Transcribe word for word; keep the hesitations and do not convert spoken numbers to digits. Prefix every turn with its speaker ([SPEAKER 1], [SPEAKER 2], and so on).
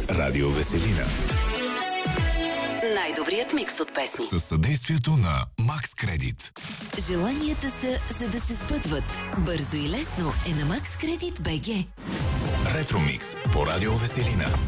[SPEAKER 1] Радио Веселина.
[SPEAKER 2] Най-добрият микс от песни.
[SPEAKER 1] Със съдействието на Макс Кредит.
[SPEAKER 3] Желанията са, за да се сбъдват. Бързо и лесно е на Макс Кредит БГ.
[SPEAKER 1] Ретромикс по Радио Веселина.